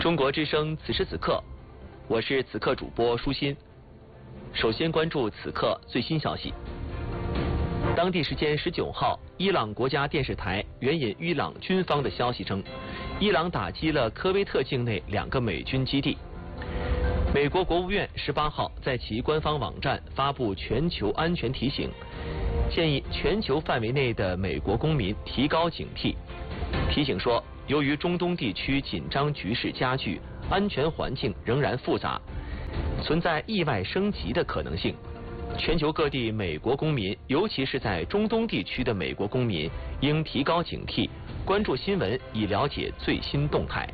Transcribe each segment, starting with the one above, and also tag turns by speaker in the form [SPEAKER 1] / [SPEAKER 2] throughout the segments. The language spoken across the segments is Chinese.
[SPEAKER 1] 中国之声此时此刻，我是此刻主播舒心。首先关注此刻最新消息。当地时间19号，伊朗国家电视台援引伊朗军方的消息称，伊朗打击了科威特境内2个美军基地。美国国务院18号在其官方网站发布全球安全提醒，建议全球范围内的美国公民提高警惕。提醒说，由于中东地区紧张局势加剧，安全环境仍然复杂，存在意外升级的可能性。全球各地美国公民，尤其是在中东地区的美国公民，应提高警惕，关注新闻以了解最新动态。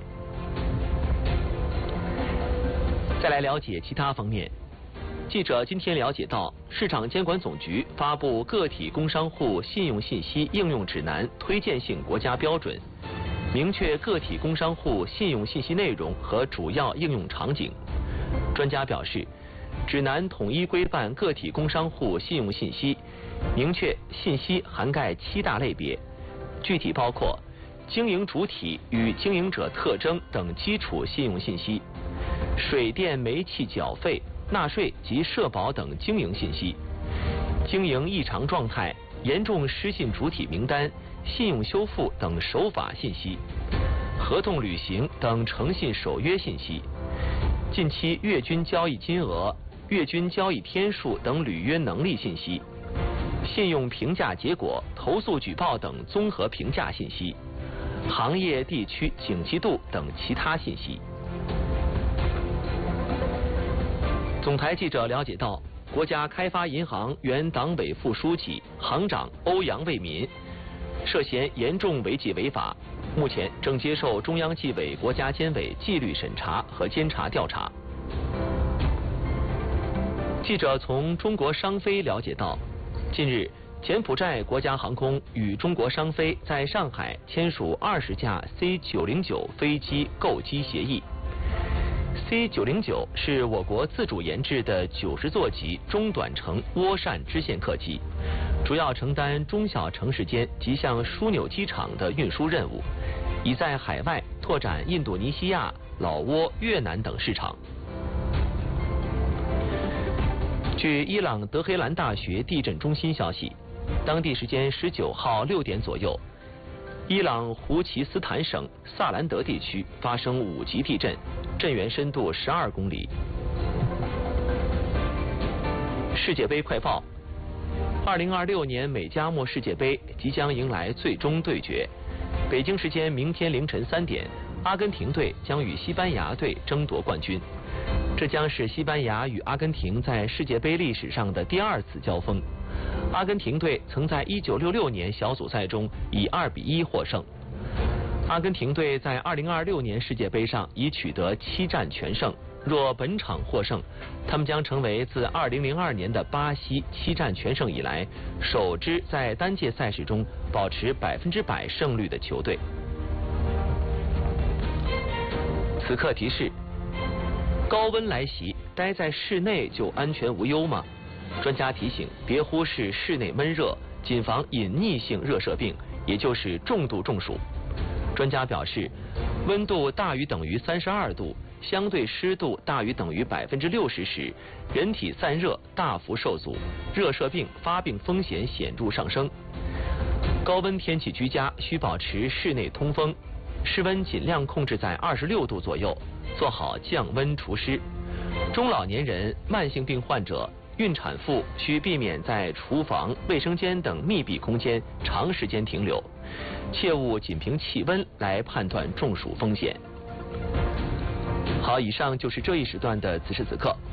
[SPEAKER 1] 再来了解其他方面。记者今天了解到，市场监管总局发布《个体工商户信用信息应用指南》推荐性国家标准，明确个体工商户信用信息内容和主要应用场景。专家表示，指南统一规范个体工商户信用信息，明确信息涵盖7大类别，具体包括经营主体与经营者特征等基础信用信息，水电煤气缴费、纳税及社保等经营信息，经营异常状态、严重失信主体名单、信用修复等守法信息，合同履行等诚信守约信息，近期月均交易金额、月均交易天数等履约能力信息，信用评价结果、投诉举报等综合评价信息，行业地区景气度等其他信息。总台记者了解到，国家开发银行原党委副书记、行长欧阳卫民涉嫌严重违纪违法，目前正接受中央纪委国家监委纪律审查和监察调查。记者从中国商飞了解到，近日柬埔寨国家航空与中国商飞在上海签署20架 C909 飞机购机协议。C909 是我国自主研制的90座级中短程涡扇支线客机，主要承担中小城市间及向枢纽机场的运输任务，已在海外拓展印度尼西亚、老挝、越南等市场。据伊朗德黑兰大学地震中心消息，当地时间19号6点左右，伊朗胡齐斯坦省萨兰德地区发生5级地震，震源深度12公里。世界杯快报：2026年美加墨世界杯即将迎来最终对决。北京时间明天凌晨3点，阿根廷队将与西班牙队争夺冠军。这将是西班牙与阿根廷在世界杯历史上的第2次交锋。阿根廷队曾在1966年小组赛中以2-1获胜。阿根廷队在2026年世界杯上已取得7战全胜，若本场获胜，他们将成为自2002年的巴西7战全胜以来首支在单届赛事中保持100%胜率的球队。此刻提示：高温来袭，待在室内就安全无忧吗？专家提醒，别忽视室内闷热，谨防隐匿性热射病，也就是重度中暑。专家表示，温度大于等于32度，相对湿度大于等于60%时，人体散热大幅受阻，热射病发病风险显著上升。高温天气居家需保持室内通风，室温尽量控制在26度左右，做好降温除湿。中老年人、慢性病患者、孕产妇需避免在厨房、卫生间等密闭空间长时间停留，切勿仅凭气温来判断中暑风险。好，以上就是这一时段的此时此刻，